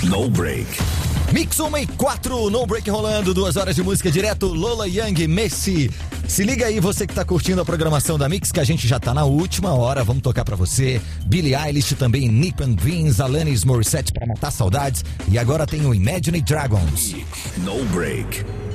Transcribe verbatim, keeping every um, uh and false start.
No Break. Mix um e quatro, No Break rolando, duas horas de música direto, Lola Young, Messi. Se liga aí, você que tá curtindo a programação da Mix, que a gente já tá na última hora, vamos tocar pra você. Billie Eilish também, Nick and Vince, Alanis Morissette pra matar saudades. E agora tem o Imagine Dragons. No Break.